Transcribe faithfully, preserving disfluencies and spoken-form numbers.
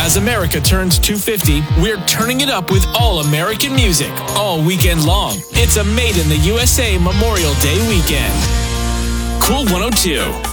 As America turns two fifty, we're turning it up with all American music all weekend long. It's a Made in the U S A Memorial Day weekend. Cool one oh two.